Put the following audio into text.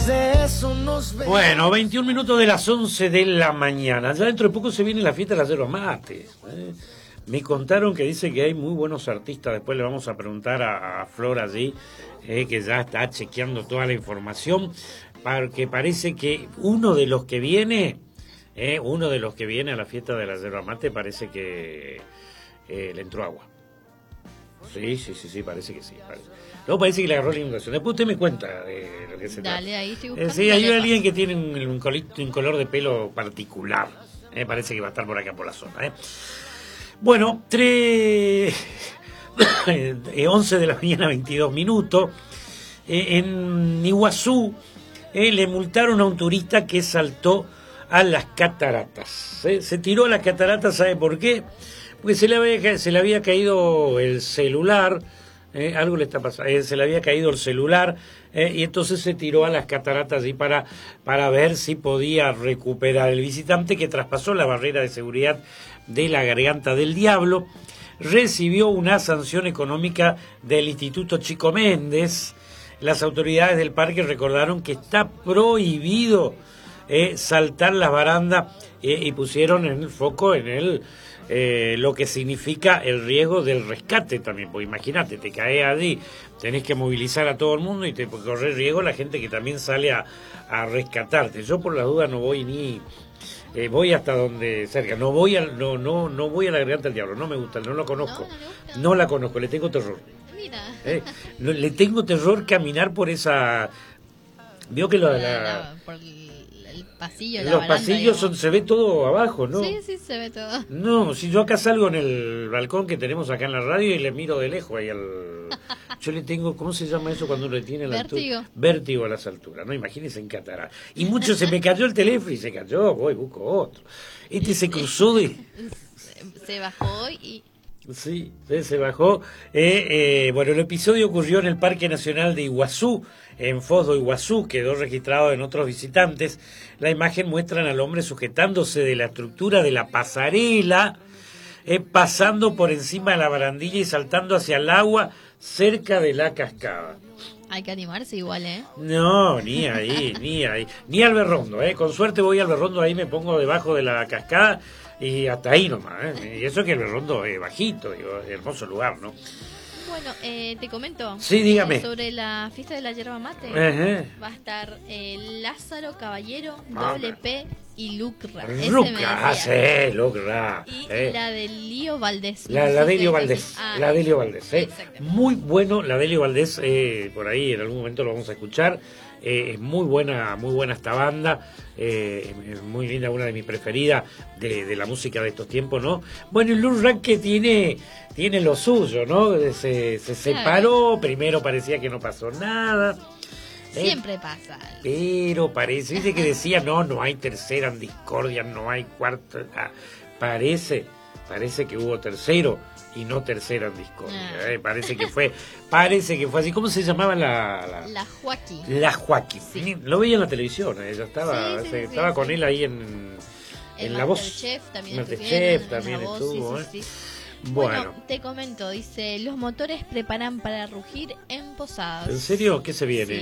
Bueno, 21 minutos de las 11 de la mañana. Ya dentro de poco se viene la fiesta de la yerba mate. Me contaron que dice que hay muy buenos artistas. Después le vamos a preguntar a Flor allí, que ya está chequeando toda la información, porque parece que uno de los que viene a la fiesta de la yerba mate parece que le entró agua. Sí, parece que sí. No, parece que le agarró la inundación. Después usted me cuenta de lo que se trata. Dale, ahí estoy buscando. Sí, hay alguien que tiene un color de pelo particular. Parece que va a estar por acá, por la zona. Bueno, 11 de la mañana, 22 minutos. En Iguazú le multaron a un turista que saltó a las cataratas. Se tiró a las cataratas, ¿sabe por qué? Porque se le había caído el celular. Algo le está pasando, se le había caído el celular, y entonces se tiró a las cataratas y para ver si podía recuperar. El visitante, que traspasó la barrera de seguridad de la Garganta del Diablo, recibió una sanción económica del Instituto Chico Méndez. Las autoridades del parque recordaron que está prohibido saltar las barandas, y pusieron en el foco lo que significa el riesgo del rescate también, porque imagínate, te caes allí, tenés que movilizar a todo el mundo y te corre riesgo la gente que también sale a rescatarte. Yo por la duda no voy ni voy hasta donde cerca, no voy a la Garganta del Diablo, no me gusta, no lo conozco, no la conozco, le tengo terror. Mira. Le tengo terror caminar por esa, vio que por el pasillo, los pasillos se ve todo abajo, ¿no? Sí, se ve todo. No, si yo acá salgo en el balcón que tenemos acá en la radio y le miro de lejos ahí yo le tengo, ¿cómo se llama eso cuando uno le tiene la altura? Vértigo a las alturas, ¿no? Imagínense en cataratas. Y mucho se me cayó el teléfono y se cayó, voy, busco otro. Se cruzó se bajó y... Sí, se bajó. Bueno, el episodio ocurrió en el Parque Nacional de Iguazú, en Foz do Iguazú, quedó registrado en otros visitantes. La imagen muestra al hombre sujetándose de la estructura de la pasarela, pasando por encima de la barandilla y saltando hacia el agua cerca de la cascada. Hay que animarse igual, No, ni ahí. Ni al Berrondo, Con suerte voy al Berrondo, ahí me pongo debajo de la cascada y hasta ahí nomás, Y eso que el Berrondo es bajito, digo, hermoso lugar, ¿no? Bueno, te comento. Sí, dígame. Sobre la fiesta de la yerba mate. Va a estar Lázaro Caballero, Doble P y Lucra. Lucra. Y la de Lío Valdés. La de Lío Valdés. La de Lío Valdés, Muy bueno, la de Lío Valdés, por ahí en algún momento lo vamos a escuchar. Es muy buena esta banda, es muy linda, una de mis preferidas de la música de estos tiempos, ¿no? Bueno, el Lou Rank que tiene lo suyo, ¿no? Se separó, primero parecía que no pasó nada. Siempre pasa. Pero dice que decía, no hay tercera en discordia, no hay cuarta. Parece que hubo tercero y no tercera en discordia. Parece que fue así. ¿Cómo se llamaba la Joaquín? La Joaquín. Sí. Lo veía en la televisión, ella estaba con él ahí en La Voz. Masterchef también estuvo. Sí. Bueno, te comento, dice, los motores preparan para rugir en Posadas. ¿En serio? ¿Qué se viene? Sí.